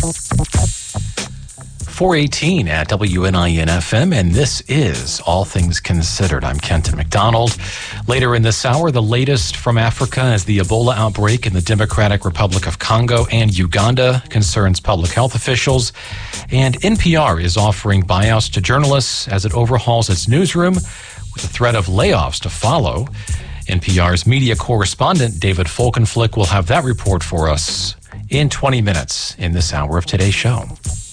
418 at WNIN-FM, and this is All Things Considered. I'm Kenton McDonald. Later in this hour, the latest from Africa as the Ebola outbreak in the Democratic Republic of Congo and Uganda concerns public health officials. And NPR is offering buyouts to journalists as it overhauls its newsroom with the threat of layoffs to follow. NPR's media correspondent David Folkenflik will have that report for us in 20 minutes in this hour of today's show.